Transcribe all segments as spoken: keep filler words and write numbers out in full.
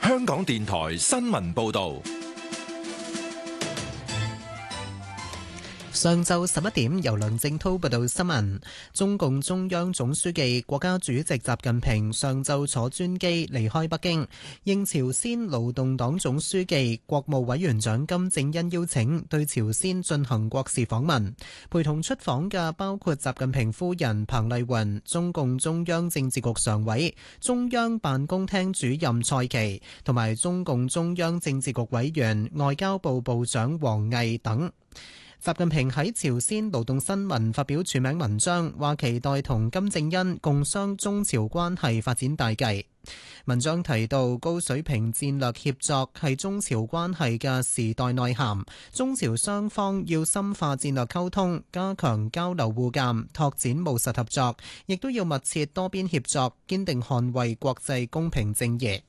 香港電台新聞報道。 上晝十一點，由梁正滔報道新聞。中共中央總書記、國家主席習近平上晝坐專機離開北京，應朝鮮勞動黨總書記、國務委員長金正恩邀請，對朝鮮進行國事訪問。陪同出訪嘅包括習近平夫人彭麗媛、中共中央政治局常委、中央辦公廳主任蔡奇，同埋中共中央政治局委員、外交部部長王毅等。習近平喺朝鮮勞動新聞發表署名文章，話期待同金正恩共商中朝關係發展大計。文章提到，高水平戰略協作係中朝關係嘅時代內涵，中朝雙方要深化戰略溝通，加強交流互鑑，拓展務實合作，亦都要密切多邊協作，堅定捍衛國際公平正義。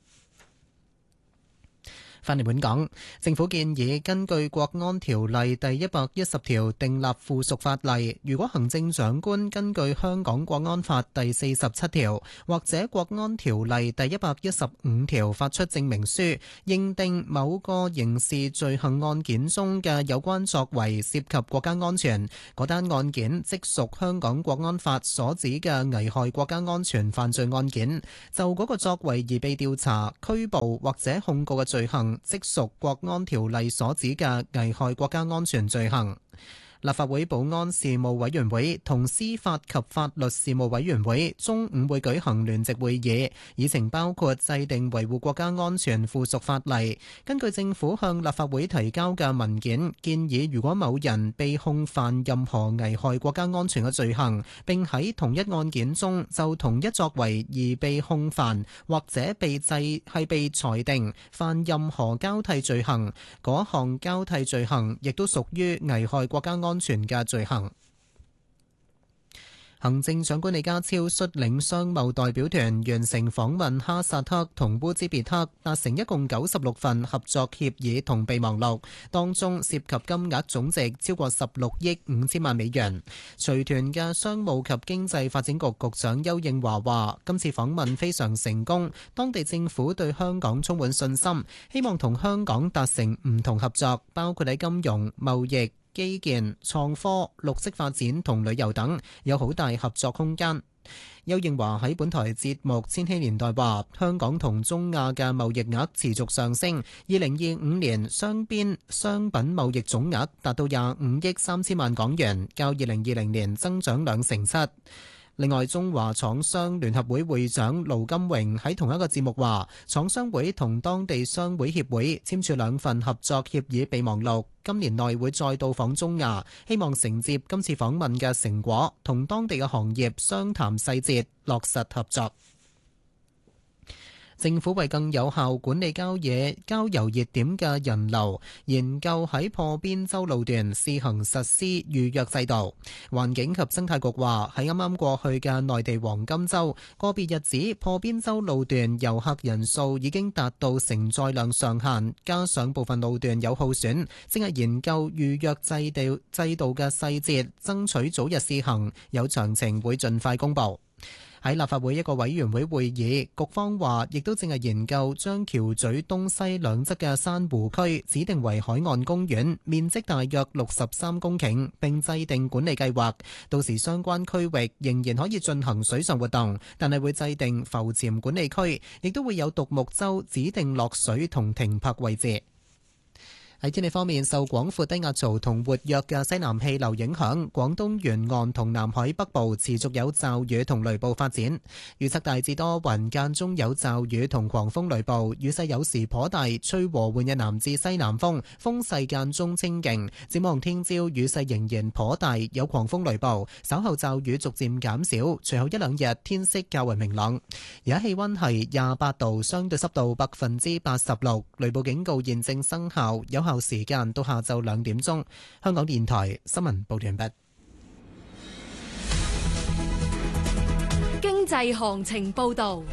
返嚟本港，政府建議根據國安條例第一百一十條訂立附屬法例，如果行政長官根據香港國安法第四十七條或者國安條例第一百一十五條發出證明書，認定某個刑事罪行案件中嘅有關作為涉及國家安全，嗰單案件即屬香港國安法所指嘅危害國家安全犯罪案件，就嗰個作為而被調查、拘捕或者控告嘅罪行，即屬國安條例所指嘅危害國家安全罪行。立法會保安事務委員會同司法及法律事務委員會中午會舉行聯席會議，議程包括制定維護國家安全附屬法例。根據政府向立法會提交嘅文件，建議如果某人被控犯任何危害國家安全嘅罪行，並喺同一案件中就同一作為而被控犯，或者被制係被裁定犯任何交替罪行，嗰項交替罪行亦都屬於危害國家安全安全嘅罪行。行政長官李家超率領商貿代表團完成訪問哈薩克同烏茲別克，達成一共九十六份合作協議同備忘錄，當中涉及金額總值超過十六億五千萬美元。隨團嘅商務及經濟發展局局長邱應華話，今次訪問非常成功，當地政府對香港充滿信心，希望同香港達成唔同合作，包括喺金融、貿易、基建、創科、綠色發展同旅遊等，有好大合作空間。邱應華喺本台節目《千禧年代》話，香港同中亞嘅貿易額持續上升，二零二五年雙邊商品貿易總額達到廿五億三千萬港元，較二零二零年增長兩成七。另外，中華廠商聯合會會長盧金榮喺同一個節目話，廠商會同當地商會協會簽署兩份合作協議備忘錄，今年內會再到訪中亞，希望承接今次訪問嘅成果，同當地嘅行業商談細節，落實合作。政府為更有效管理郊野郊遊熱點嘅人流，研究喺破邊洲路段試行實施預約制度。環境及生態局話，喺啱啱過去嘅內地黃金週，個別日子破邊洲路段遊客人數已經達到承載量上限，加上部分路段有耗損，正係研究預約制度制度嘅細節，爭取早日試行，有詳情會盡快公佈。喺立法會一個委員會會議，局方話亦都正係研究將橋咀東西兩側嘅珊瑚區指定為海岸公園，面積大約六十三公頃，並制定管理計劃。到時相關區域仍然可以進行水上活動，但係會制定浮潛管理區，亦都會有獨木舟指定落水同停泊位置。喺天氣方面，受廣闊低壓槽同活躍嘅西南氣流影響，廣東沿岸同南海北部持續有驟雨同雷暴發展。預測大致多雲，間中有驟雨同狂風雷暴，雨勢有時頗大，吹和緩嘅南至西南風，風勢間中清勁。展望聽朝雨勢仍然頗大，有狂風雷暴，稍後驟雨逐漸減少，隨後一兩日天色較為明朗。而家氣溫係廿八度，相對濕度百分之八十六，雷暴警告現正生效，有效時間到下晝兩點鐘。香港電台新聞報道完畢。 經濟行情報道。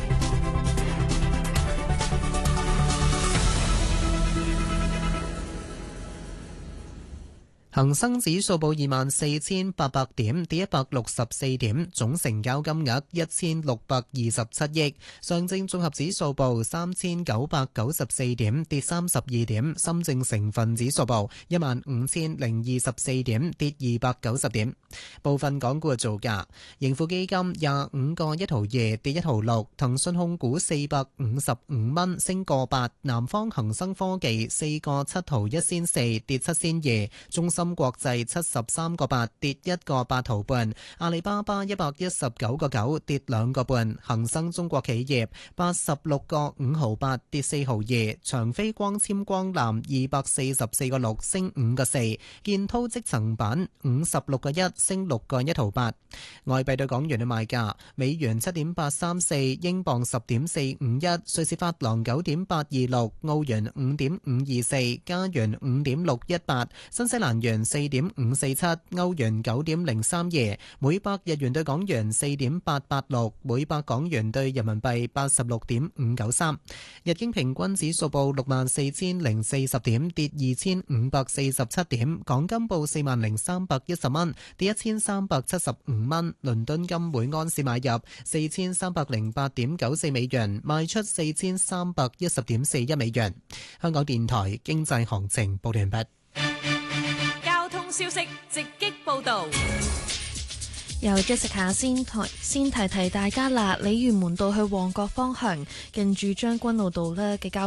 恒生指數報二萬四千八百點，跌一百六十四點，總成交金額一千六百二十七億。上證綜合指數報三千九百九十四點，跌三十二點。深證成分指數報一萬五千零二十四點，跌二百九十點。部分港股嘅造價：盈富基金廿五個一毫二，跌一毫六；騰訊控股四百五十五蚊，升個八；南方恒生科技四個七毫一仙四，跌七仙二；中深國際七十三個八，跌一個八毫半；阿里巴巴一百一十九個九，跌兩個半；恒生中國企業八十六個五毫八，跌四毫二；長飛光纖光纜二百四十四個六，升五個四；建滔積層板五十六個一，升六個一毫八。外幣對港元嘅賣價：美元七點八三四，英鎊十點四五一，瑞士法郎九點八二六，澳元五點五二四，加元五點六一八，新西蘭元四點五四七，歐元九點零三二，每百日元對港元四點八八六，每百港元對人民幣八十六點五九三。日經平均指數報六萬四千零四十點，跌二千五百四十七點。港金報四萬零三百一十蚊，跌一千三百七十五蚊。倫敦金每安士買入四千三百零八點九四美元，賣出四千三百一十點四一美元。香港電台經濟行情報完畢。 交通消息直擊報道。 由 Jessica 先提先提提大家啦，鯉魚門道去旺角方向，近住將軍澳道呢嘅交